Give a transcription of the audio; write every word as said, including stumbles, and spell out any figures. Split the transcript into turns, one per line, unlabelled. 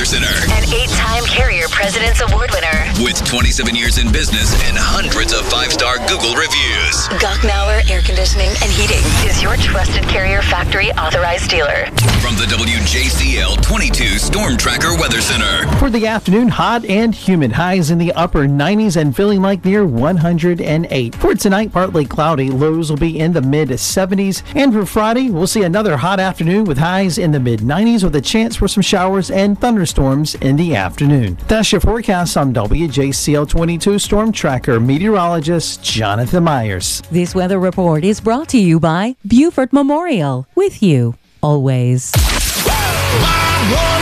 Center.
An eight-time Carrier President's Award winner.
With twenty-seven years in business and hundreds of five-star Google reviews.
Gochnauer Air Conditioning and Heating is your trusted Carrier factory authorized dealer.
From the W J C L twenty-two Storm Tracker Weather Center.
For the afternoon, hot and humid. Highs in the upper nineties and feeling like near one hundred eight. For tonight, partly cloudy. Lows will be in the mid seventies. And for Friday, we'll see another hot afternoon with highs in the mid nineties with a chance for some showers and thunderstorms in the afternoon. That's your forecast on W J C L twenty-two Storm Tracker meteorologist Jonathan Myers.
This weather report is brought to you by Beaufort Memorial. With you always.